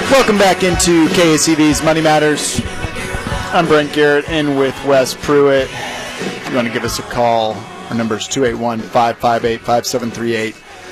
Welcome back into KACV's Money Matters. I'm Brent Garrett in with Wes Pruitt. If you want to give us a call, our number is 281-558-5738,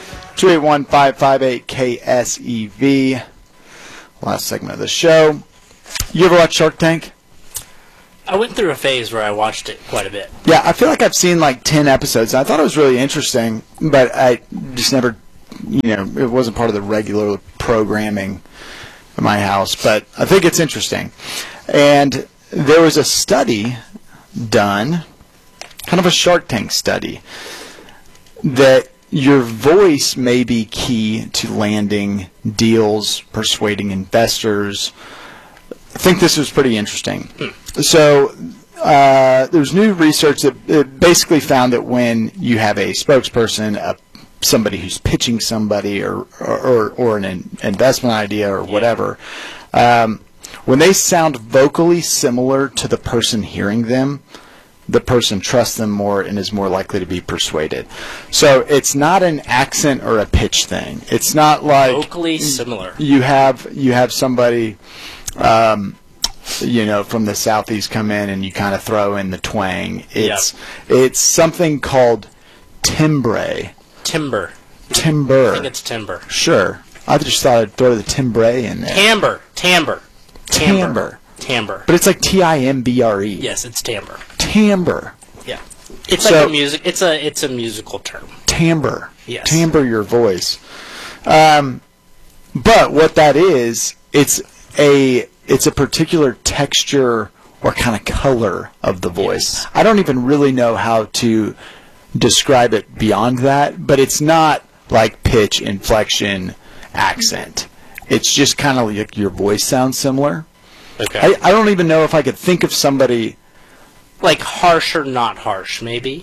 281-558-KSEV. Last segment of the show. You ever watch Shark Tank? I went through a phase where I watched it quite a bit. Yeah, I feel like I've seen like 10 episodes. I thought it was really interesting, but I just never, it wasn't part of the regular programming in my house. But I think it's interesting. And there was a study done, kind of a Shark Tank study, that your voice may be key to landing deals, persuading investors. I think this was pretty interesting. So there's new research that basically found that when you have a spokesperson, somebody who's pitching somebody or an investment idea or whatever, when they sound vocally similar to the person hearing them, the person trusts them more and is more likely to be persuaded. So it's not an accent or a pitch thing. It's not like vocally similar. You have somebody from the Southeast come in and you kind of throw in the twang. It's something called timbre. Timbre. Timbre. I think it's timbre. Sure. I just thought I'd throw the timbre in there. Timbre. But it's like Timbre. Yes, it's timbre. Timbre. Yeah. It's like a music. It's a musical term. Timbre. Yes. Timbre your voice. But what that is, it's a particular texture or kind of color of the voice. Yes. I don't even really know how to describe it beyond that, but it's not like pitch, inflection, accent. It's just kind of like your voice sounds similar. Okay. I don't even know if I could think of somebody like harsh or not harsh, maybe.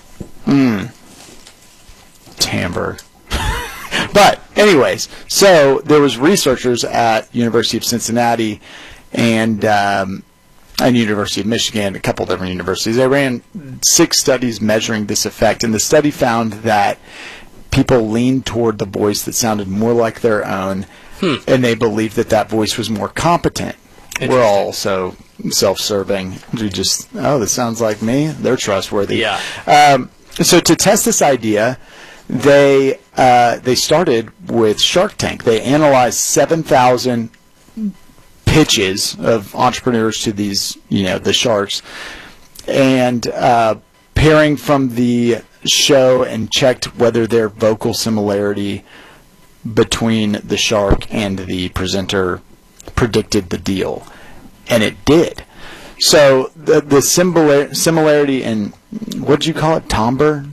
Timbre. But anyways, so there was researchers at University of Cincinnati and University of Michigan, a couple different universities. They ran 6 studies measuring this effect, and the study found that people leaned toward the voice that sounded more like their own, and they believed that voice was more competent. We're all so self-serving. We just, this sounds like me. They're trustworthy. Yeah. So to test this idea, they started with Shark Tank. They analyzed 7,000 pitches of entrepreneurs to these, the sharks, and pairing from the show and checked whether their vocal similarity between the shark and the presenter predicted the deal, and it did. So the similarity in, what did you call it? Timbre,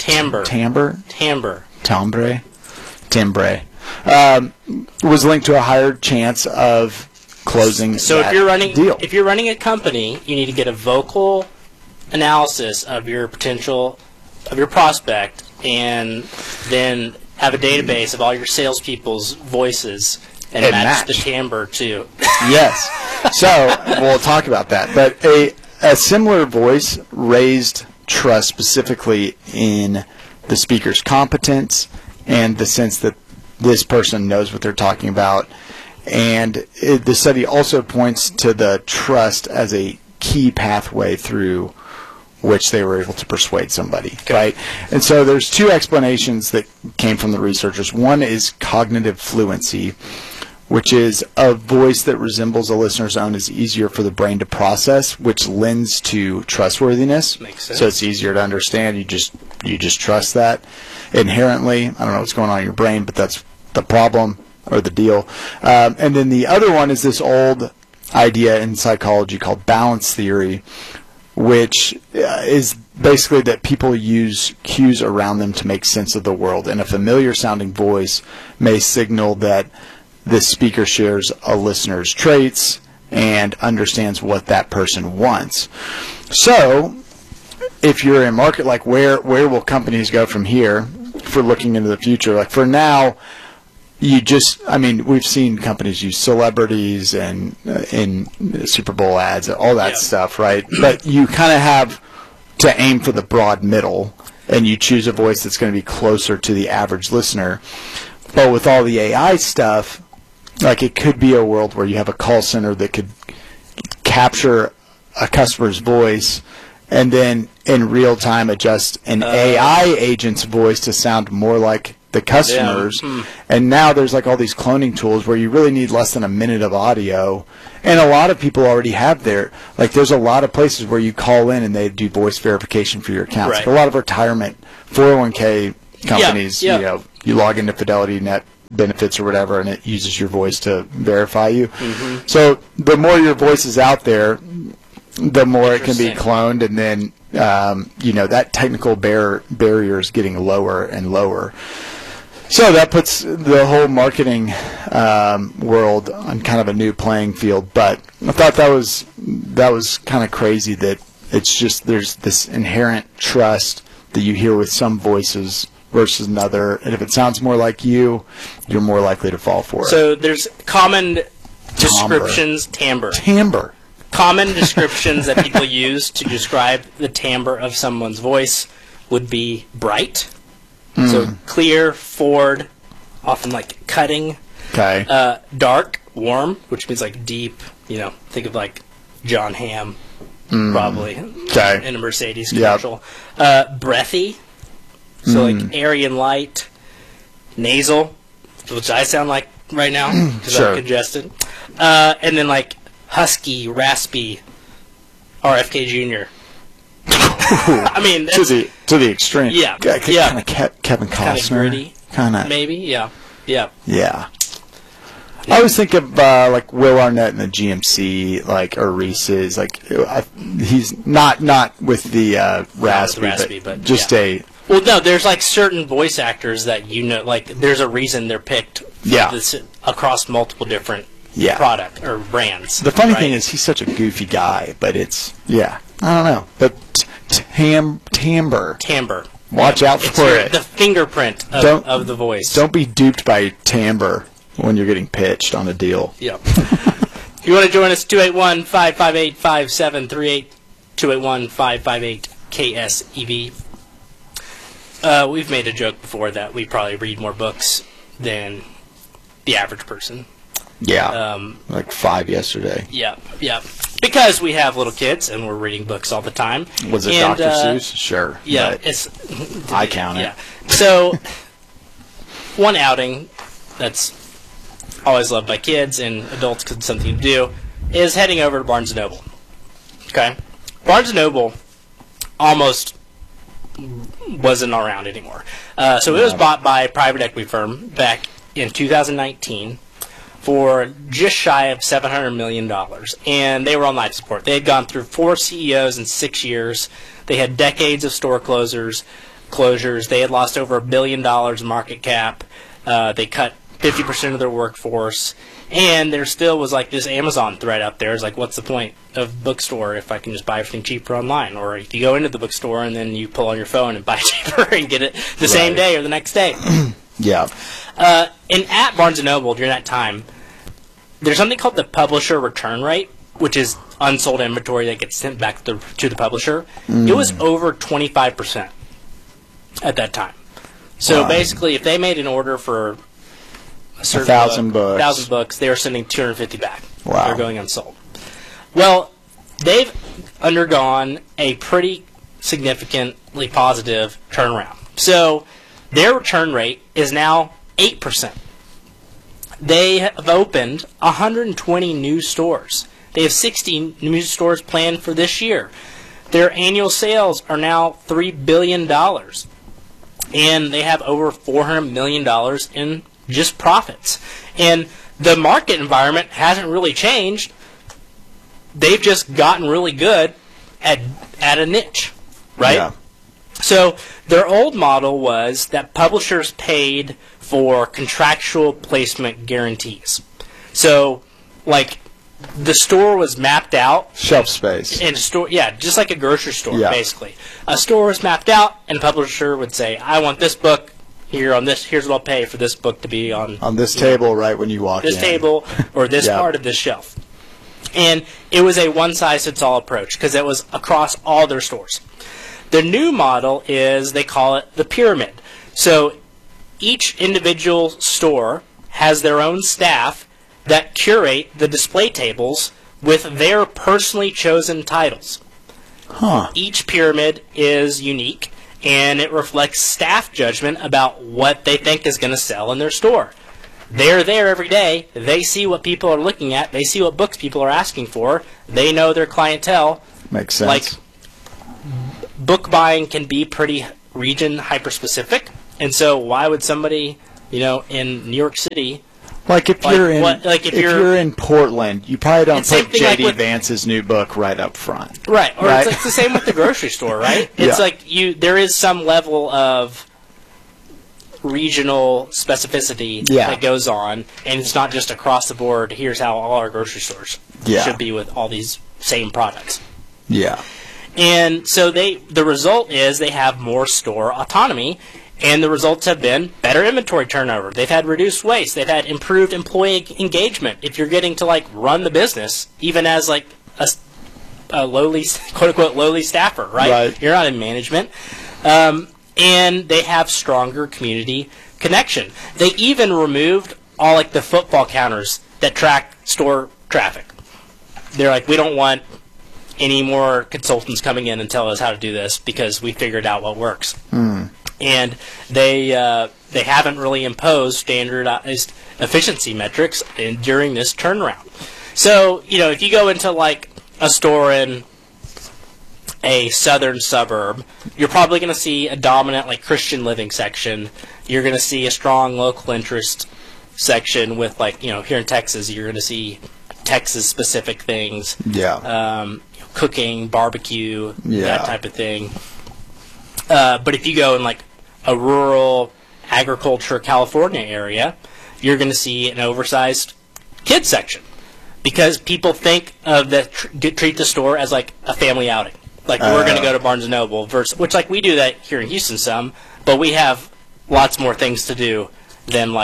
was linked to a higher chance of closing. So that if you're running a company, you need to get a vocal analysis of your prospect, and then have a database of all your salespeople's voices and match the timbre too. Yes. So we'll talk about that. But a similar voice raised trust specifically in the speaker's competence and the sense that this person knows what they're talking about. And the study also points to the trust as a key pathway through which they were able to persuade somebody, right? And so there's 2 explanations that came from the researchers. One is cognitive fluency, which is a voice that resembles a listener's own is easier for the brain to process, which lends to trustworthiness. Makes sense. So it's easier to understand. You just trust that inherently. I don't know what's going on in your brain, but that's the problem or the deal. And then the other one is this old idea in psychology called balance theory, which is basically that people use cues around them to make sense of the world. And a familiar sounding voice may signal that the speaker shares a listener's traits and understands what that person wants. So if you're in a market like where will companies go from here for looking into the future? Like for now, we've seen companies use celebrities and in Super Bowl ads, all that stuff, right? But you kind of have to aim for the broad middle, and you choose a voice that's going to be closer to the average listener. But with all the AI stuff, like it could be a world where you have a call center that could capture a customer's voice and then in real time adjust an AI agent's voice to sound more like the customers. And now there's like all these cloning tools where you really need less than a minute of audio. And a lot of people already have there's a lot of places where you call in and they do voice verification for your accounts. Right. Like a lot of retirement 401k companies, you log into Fidelity Net benefits or whatever, and it uses your voice to verify you. So the more your voice is out there, the more it can be cloned, and then that technical barrier is getting lower and lower. So that puts the whole marketing world on kind of a new playing field. But I thought that was kind of crazy that it's just there's this inherent trust that you hear with some voices versus another, and if it sounds more like you, you're more likely to fall for it. So there's common descriptions, timbre. Common descriptions that people use to describe the timbre of someone's voice would be bright, so clear, forward, often like cutting. Okay. Dark, warm, which means like deep. Think of like John Hamm, probably in a Mercedes commercial. Breathy, so like airy and light. Nasal, which I sound like right now because I'm congested. And then like husky, raspy, RFK Jr. I mean, that's, to the extreme. Yeah, kind of Kevin Costner. Kind of gritty. Kind of. Maybe, yeah. I always think of like Will Arnett in the GMC, like or Reese's. Like he's not with the raspy, but just a. Well, no, there's like certain voice actors that like there's a reason they're picked. Across multiple different product or brands. The funny thing is he's such a goofy guy, but it's I don't know, but timbre. Watch out for it. The fingerprint of the voice. Don't be duped by timbre when you're getting pitched on a deal. Yep. If you want to join us, 281-558-5738, 281-558-KSEV. We've made a joke before that we probably read more books than the average person. Yeah, like 5 yesterday. Yeah. Because we have little kids and we're reading books all the time. Was it Dr. Seuss? Sure. Yeah, I count it. Yeah. So, one outing that's always loved by kids and adults because it's something to do is heading over to Barnes & Noble. Okay? Barnes & Noble almost wasn't around anymore. So it was bought by a private equity firm back in 2019 for just shy of $700 million. And they were on life support. They had gone through 4 CEOs in 6 years. They had decades of store closures. They had lost over $1 billion in market cap. They cut 50% of their workforce. And there still was like this Amazon thread out there. It's like, what's the point of bookstore if I can just buy everything cheaper online? Or if you go into the bookstore and then you pull on your phone and buy cheaper and get it the same day or the next day. Yeah. And at Barnes & Noble during that time, there's something called the publisher return rate, which is unsold inventory that gets sent back to the publisher. It was over 25% at that time. So basically, if they made an order for a certain 1,000 books, they were sending 250 back. Wow. They're going unsold. Well, they've undergone a pretty significantly positive turnaround. So their return rate is now 8%. They have opened 120 new stores. They have 60 new stores planned for this year. Their annual sales are now $3 billion. And they have over $400 million in just profits. And the market environment hasn't really changed. They've just gotten really good at a niche, right? Yeah. So their old model was that publishers paid for contractual placement guarantees. So, like, the store was mapped out. Shelf space. In a store, just like a grocery store, basically. A store was mapped out, and a publisher would say, I want this book here on this. Here's what I'll pay for this book to be on this table right when you walk in. This table or this part of this shelf. And it was a one-size-fits-all approach because it was across all their stores. The new model is, they call it the pyramid. So each individual store has their own staff that curate the display tables with their personally chosen titles. Huh. Each pyramid is unique, and it reflects staff judgment about what they think is going to sell in their store. They're there every day. They see what people are looking at. They see what books people are asking for. They know their clientele. Makes sense. Like, book buying can be pretty region hyper-specific, and so why would somebody, in New York City... Like if you're in Portland, you probably don't put J.D. Vance's new book right up front. Right, or right? It's the same with the grocery store, right? It's like there is some level of regional specificity that goes on, and it's not just across the board, here's how all our grocery stores should be with all these same products. Yeah. And so the result is they have more store autonomy, and the results have been better inventory turnover. They've had reduced waste. They've had improved employee engagement. If you're getting to run the business, even as a lowly, quote unquote, lowly staffer, right? You're not in management. And they have stronger community connection. They even removed all the football counters that track store traffic. They're like, we don't want any more consultants coming in and tell us how to do this because we figured out what works. And they haven't really imposed standardized efficiency metrics during this turnaround. So, if you go into a store in a southern suburb, you're probably going to see a dominant Christian living section. You're going to see a strong local interest section with here in Texas, you're going to see Texas specific things. Yeah. Cooking, barbecue, that type of thing. But if you go in a rural agriculture California area, you're going to see an oversized kids section because people think of treat the store as a family outing. We're going to go to Barnes & Noble versus, which we do that here in Houston some, but we have lots more things to do than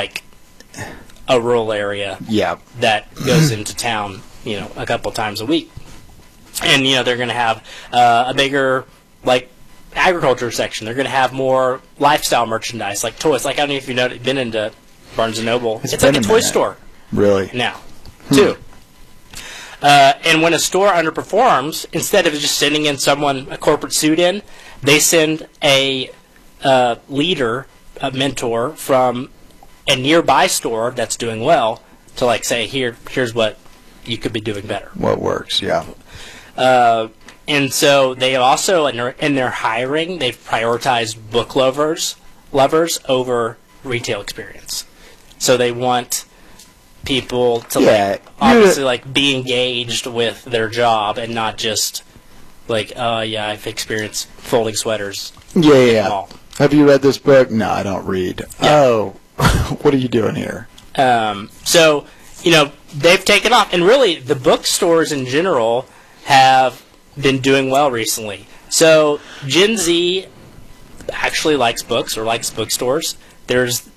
a rural area that goes into town, a couple times a week. And, they're going to have a bigger, agriculture section. They're going to have more lifestyle merchandise, like toys. I don't know if you've been into Barnes & Noble. It's like a toy store. Really? Now, too. And when a store underperforms, instead of just sending in a corporate suit in, they send a leader, a mentor from a nearby store that's doing well to say, here's what you could be doing better. What works, yeah. And so they also, in their hiring, they've prioritized book lovers over retail experience. So they want people to obviously be engaged with their job and not just I've experienced folding sweaters. Yeah. Have you read this book? No, I don't read. Yeah. Oh, what are you doing here? So they've taken off, and really the bookstores in general have been doing well recently. So Gen Z actually likes books or likes bookstores. There's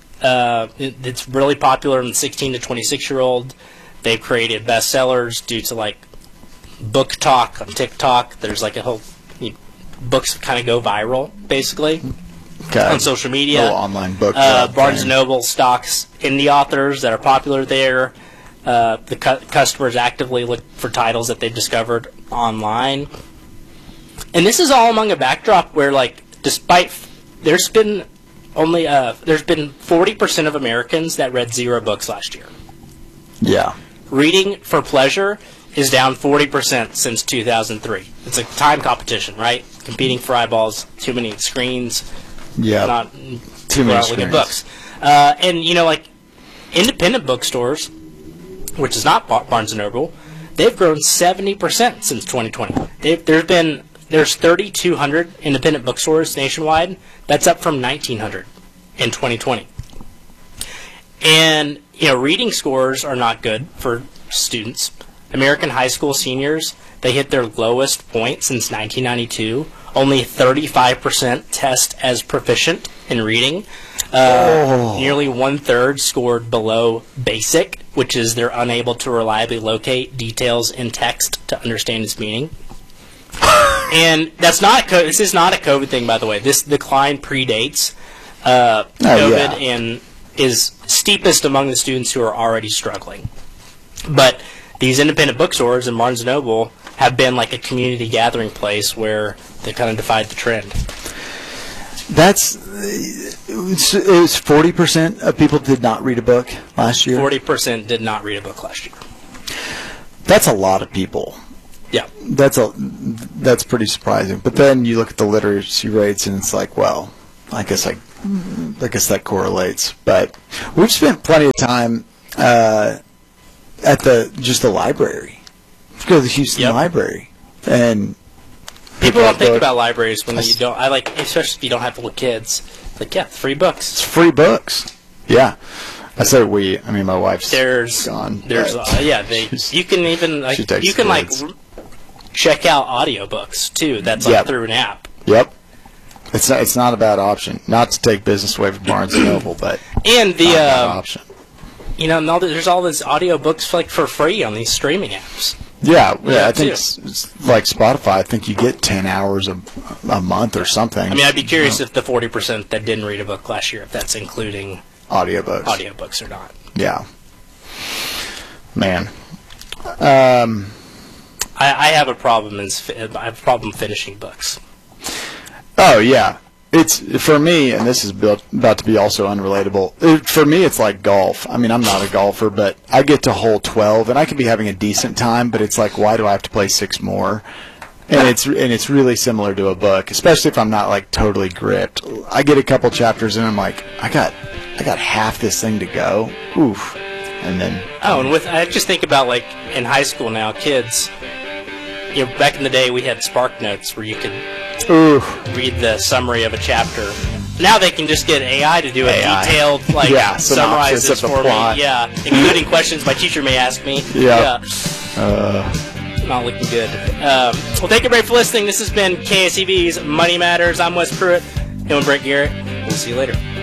it's really popular in the 16 to 26-year-old. They've created bestsellers due to book talk on TikTok. There's a whole books kind of go viral basically on social media. Little online book. Barnes & Noble stocks indie authors that are popular there. The customers actively look for titles that they've discovered online. And this is all among a backdrop where, despite there's been 40% of Americans that read 0 books last year. Yeah. Reading for pleasure is down 40% since 2003. It's a time competition, right? Competing for eyeballs, too many screens. Yeah. Not too many screens. At books. And independent bookstores, which is not Barnes & Noble, they've grown 70% since 2020. There's 3,200 independent bookstores nationwide. That's up from 1,900 in 2020. And, reading scores are not good for students. American high school seniors, they hit their lowest point since 1992. Only 35% test as proficient in reading. Nearly 1/3 scored below basic, which is they're unable to reliably locate details in text to understand its meaning. And this is not a COVID thing, by the way. This decline predates COVID and is steepest among the students who are already struggling. But these independent bookstores and Barnes & Noble have been like a community gathering place where they kind of defied the trend. It was 40% of people did not read a book last year. 40% did not read a book last year. That's a lot of people. Yeah. That's pretty surprising. But then you look at the literacy rates, and it's like, well, I guess that correlates. But we've spent plenty of time at the library. Let's go to the Houston Library, and people don't think about libraries when you don't. Especially if you don't have little kids. Like, yeah, free books. It's free books. Yeah. I say we. I mean, my wife's gone. You can even check out audiobooks too. That's through an app. Yep. It's not a bad option. Not to take business away from Barnes and Noble, but and the not a bad option. There's all these audiobooks like for free on these streaming apps. Yeah, I think it's like Spotify. I think you get 10 hours a month or something. I mean, I'd be curious if the 40% that didn't read a book last year, if that's including audiobooks or not. Yeah. Man. I have a problem. I have a problem finishing books. Oh yeah, it's for me, and this is about to be also unrelatable. For me, it's like golf. I mean, I'm not a golfer, but I get to hole 12, and I can be having a decent time, but it's like, why do I have to play 6 more? And it's really similar to a book, especially if I'm not like totally gripped. I get a couple chapters and I'm like, I got half this thing to go. Oof. And then I just think about like in high school now, kids. Back in the day we had Spark Notes where you could read the summary of a chapter. Now they can just get AI to do a detailed summarizes for me. Yeah, including questions my teacher may ask me. Yeah. Not looking good. Well, thank you everybody for listening. This has been KSEV's Money Matters. I'm Wes Pruitt. And Brent Garrett. We'll see you later.